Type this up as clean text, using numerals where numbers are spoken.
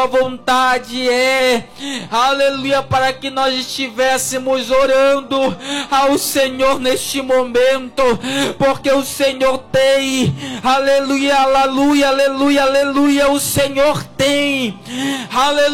vontade é, aleluia, para que nós estivéssemos orando ao Senhor neste momento, porque o Senhor tem, aleluia, aleluia, aleluia, aleluia, o Senhor tem, aleluia.